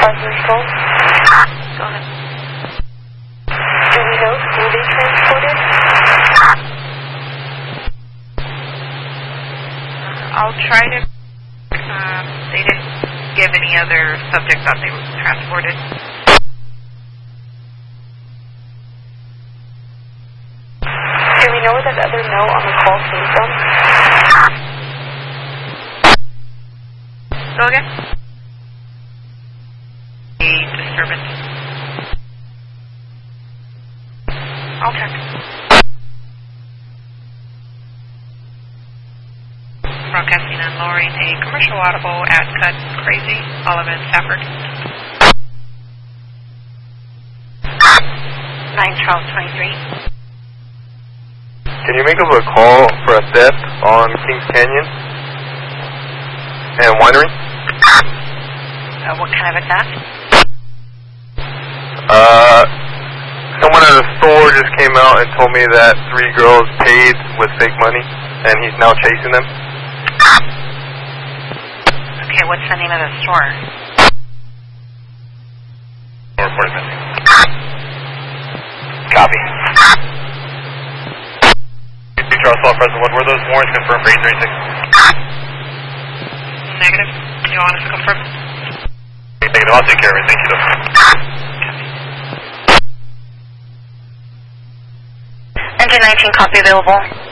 was sold? Go ahead. Do we know who they transported? I'll try to... they didn't give any other subject that they were transported. Do we know where that other note on the call came from? Go again? The disturbance. I'll check. Broadcasting and lowering a commercial audible at Cut Crazy, Olive and Stafford. 9 Charles 23. Can you make up a call for a theft on Kings Canyon and Winery? What kind of a theft? Someone at a store just came out and told me that 3 girls paid with fake money, and he's now chasing them. Okay, what's the name of the store? Report missing. Copy. Charles Paul, President, what were those warrants confirmed for 836? Negative. Do you want us to confirm? Negative. I'll take care of it. Thank you, though. Engine 19, copy available.